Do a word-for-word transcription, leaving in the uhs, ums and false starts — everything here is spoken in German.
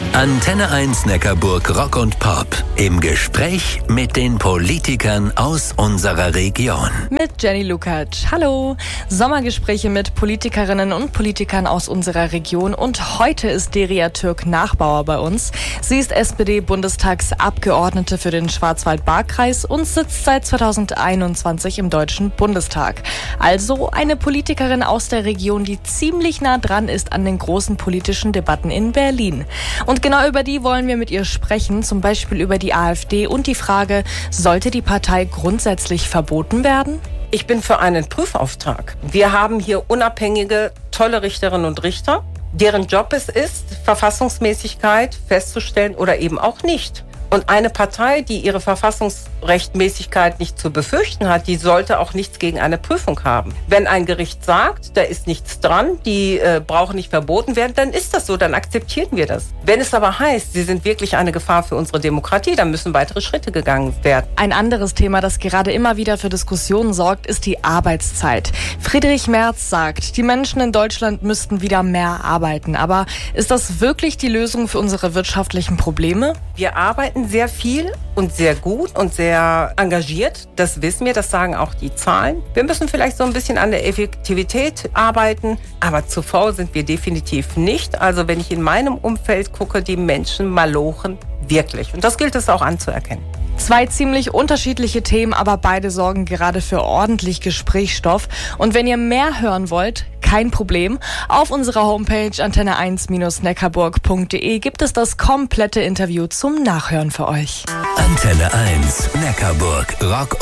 Antenne eins Neckarburg Rock und Pop. Im Gespräch mit den Politikern aus unserer Region. Mit Jenny Lukacs. Hallo. Sommergespräche mit Politikerinnen und Politikern aus unserer Region. Und heute ist Derya Türk-Nachbauer bei uns. Sie ist S P D-Bundestagsabgeordnete für den Schwarzwald-Baar-Kreis und sitzt seit zweitausendeinundzwanzig im Deutschen Bundestag. Also eine Politikerin aus der Region, die ziemlich nah dran ist an den großen politischen Debatten in Berlin. Und genau über die wollen wir mit ihr sprechen, zum Beispiel über die AfD und die Frage, sollte die Partei grundsätzlich verboten werden? Ich bin für einen Prüfauftrag. Wir haben hier unabhängige, tolle Richterinnen und Richter, deren Job es ist, Verfassungsmäßigkeit festzustellen oder eben auch nicht. Und eine Partei, die ihre Verfassungsrechtmäßigkeit nicht zu befürchten hat, die sollte auch nichts gegen eine Prüfung haben. Wenn ein Gericht sagt, da ist nichts dran, die äh, brauchen nicht verboten werden, dann ist das so, dann akzeptieren wir das. Wenn es aber heißt, sie sind wirklich eine Gefahr für unsere Demokratie, dann müssen weitere Schritte gegangen werden. Ein anderes Thema, das gerade immer wieder für Diskussionen sorgt, ist die Arbeitszeit. Friedrich Merz sagt, die Menschen in Deutschland müssten wieder mehr arbeiten. Aber ist das wirklich die Lösung für unsere wirtschaftlichen Probleme? Wir arbeiten sehr viel und sehr gut und sehr engagiert. Das wissen wir, das sagen auch die Zahlen. Wir müssen vielleicht so ein bisschen an der Effektivität arbeiten, aber zu faul sind wir definitiv nicht. Also wenn ich in meinem Umfeld gucke, die Menschen malochen wirklich. Und das gilt es auch anzuerkennen. Zwei ziemlich unterschiedliche Themen, aber beide sorgen gerade für ordentlich Gesprächsstoff. Und wenn ihr mehr hören wollt, kein Problem. Auf unserer Homepage antenne eins neckarburg punkt de gibt es das komplette Interview zum Nachhören für euch. Antenne eins Neckarburg Rock